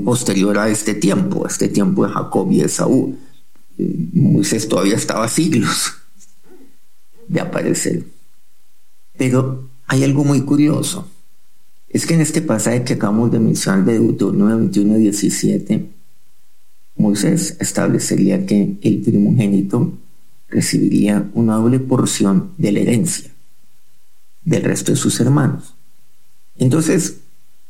posterior a este tiempo de Jacob y Esaú. Moisés todavía estaba a siglos de aparecer. Pero hay algo muy curioso. Es que en este pasaje que acabamos de mencionar de Deuteronomio 21:17, Moisés establecería que el primogénito recibiría una doble porción de la herencia del resto de sus hermanos. Entonces,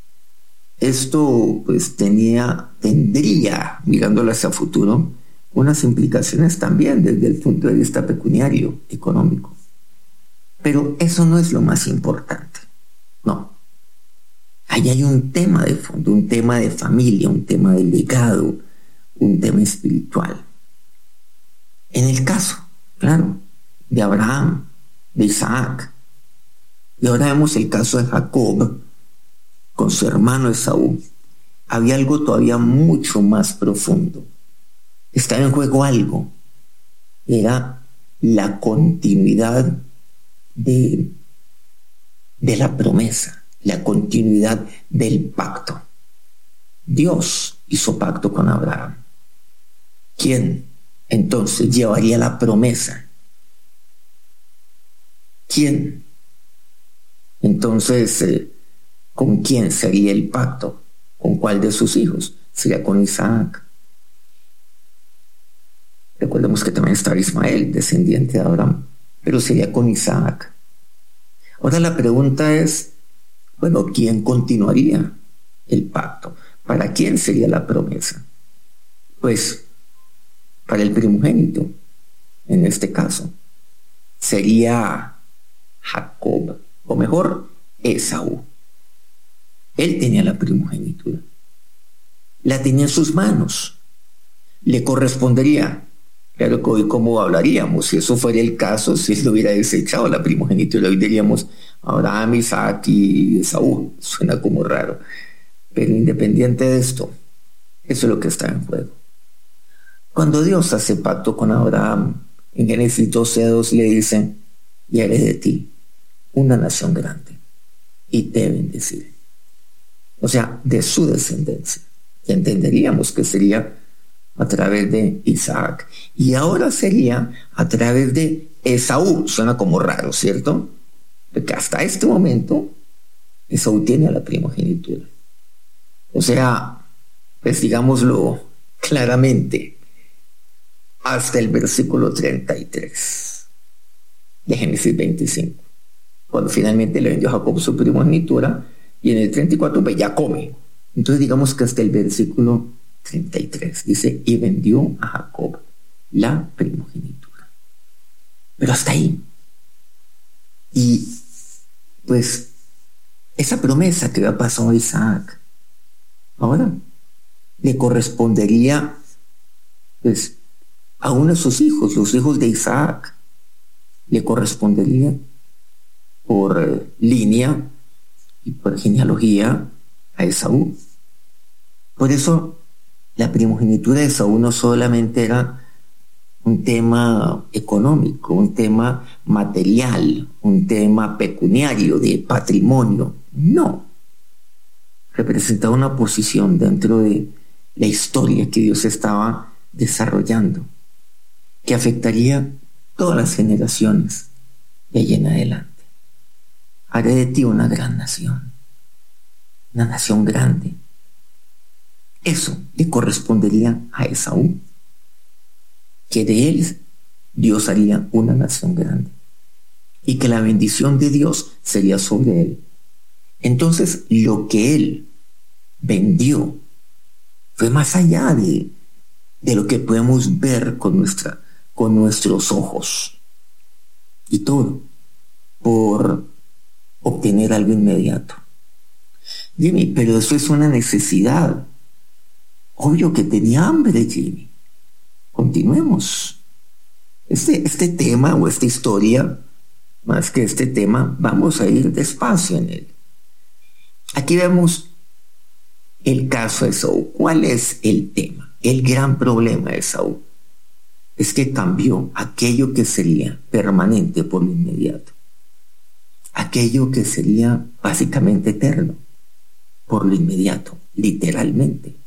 esto pues tendría, mirándolo hacia futuro, unas implicaciones también desde el punto de vista pecuniario, económico. Pero eso no es lo más importante. No. Ahí hay un tema de fondo, un tema de familia, un tema de legado, un tema espiritual. En el caso, claro, de Abraham, de Isaac, y ahora vemos el caso de Jacob con su hermano Esaú, había algo todavía mucho más profundo. Estaba en juego algo. Era la continuidad de la promesa, la continuidad del pacto. Dios hizo pacto con Abraham. ¿Quién entonces llevaría la promesa? ¿Quién? Entonces, ¿con quién sería el pacto? ¿Con cuál de sus hijos? Sería con Isaac. Recordemos que también estaba Ismael, descendiente de Abraham, pero sería con Isaac. Ahora la pregunta es, bueno, ¿quién continuaría el pacto? ¿Para quién sería la promesa? Pues para el primogénito, en este caso, sería Jacob, o mejor, Esaú. Él tenía la primogenitura, la tenía en sus manos, le correspondería. Claro que hoy cómo hablaríamos, si eso fuera el caso, si él hubiera desechado la primogenitura, hoy diríamos Abraham, Isaac y Esaú. Suena como raro, pero independiente de esto, eso es lo que está en juego. Cuando Dios hace pacto con Abraham, en Génesis 12:2 le dice, y haré de ti una nación grande y te bendeciré. O sea, de su descendencia. Y entenderíamos que sería a través de Isaac. Y ahora sería a través de Esaú. Suena como raro, ¿cierto? Porque hasta este momento Esaú tiene la primogenitura. O sea, pues digámoslo claramente, hasta el versículo 33 de Génesis 25. Cuando finalmente le vendió a Jacob su primogenitura, y en el 34 pues ya come. Entonces digamos que hasta el versículo 33 dice, y vendió a Jacob la primogenitura. Pero hasta ahí. Y pues esa promesa que había pasado a Isaac, ahora le correspondería pues a uno de sus hijos, los hijos de Isaac, le correspondería por línea y por genealogía a Esaú. Por eso la primogenitura de Esaú no solamente era un tema económico, un tema material, un tema pecuniario de patrimonio. No. Representaba una posición dentro de la historia que Dios estaba desarrollando, que afectaría todas las generaciones de ahí en adelante. Haré de ti una gran nación, una nación grande. Eso le correspondería a Esaú, que de él Dios haría una nación grande y que la bendición de Dios sería sobre él. Entonces lo que él vendió fue más allá de lo que podemos ver con nuestros ojos, y todo por obtener algo inmediato. Jimmy, pero eso es una necesidad. Obvio que tenía hambre, Jimmy. Continuemos. Este tema o esta historia, más que este tema, vamos a ir despacio en él. Aquí vemos el caso de Esaú. ¿Cuál es el tema? El gran problema de Esaú es que cambió aquello que sería permanente por lo inmediato, aquello que sería básicamente eterno por lo inmediato, literalmente.